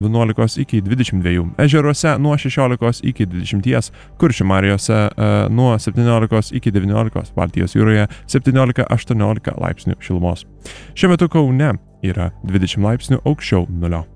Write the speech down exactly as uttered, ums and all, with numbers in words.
vienuolikos iki dvidešimt dviejų, ežeruose nuo šešiolikos iki dvidešimties, Kuršių mariose e, nuo septyniolikos iki devyniolikos, Baltijos jūroje septyniolika aštuoniolika laipsnių šilumos. Šiuo metu Kaune yra dvidešimt laipsnių aukščiau nulio.